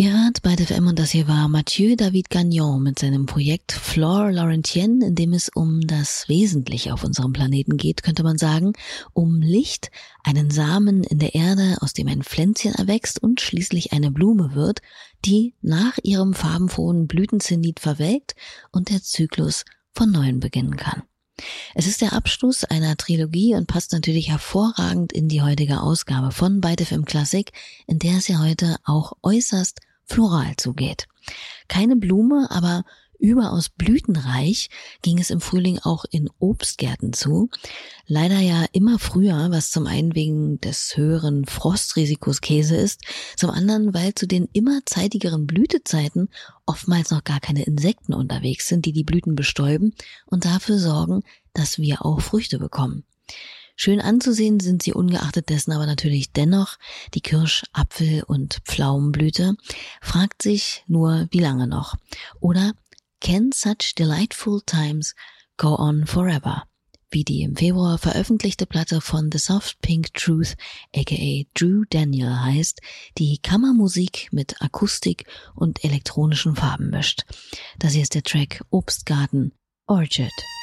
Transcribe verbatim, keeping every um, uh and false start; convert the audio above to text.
Ihr hört bei F M und das hier war Mathieu David Gagnon mit seinem Projekt Flore Laurentienne, in dem es um das Wesentliche auf unserem Planeten geht, könnte man sagen, um Licht, einen Samen in der Erde, aus dem ein Pflänzchen erwächst und schließlich eine Blume wird, die nach ihrem farbenfrohen Blütenzenit verwelkt und der Zyklus von neuem beginnen kann. Es ist der Abschluss einer Trilogie und passt natürlich hervorragend in die heutige Ausgabe von Byte F M Klassik, in der es ja heute auch äußerst floral zugeht. Keine Blume, aber überaus blütenreich ging es im Frühling auch in Obstgärten zu. Leider ja immer früher, was zum einen wegen des höheren Frostrisikos Käse ist, zum anderen, weil zu den immer zeitigeren Blütezeiten oftmals noch gar keine Insekten unterwegs sind, die die Blüten bestäuben und dafür sorgen, dass wir auch Früchte bekommen. Schön anzusehen sind sie ungeachtet dessen aber natürlich dennoch. Die Kirsch-, Apfel- und Pflaumenblüte fragt sich nur, wie lange noch? Oder can such delightful times go on forever? Wie die im Februar veröffentlichte Platte von The Soft Pink Truth aka Drew Daniel heißt, die Kammermusik mit Akustik und elektronischen Farben mischt. Das hier ist der Track Obstgarten Orchard.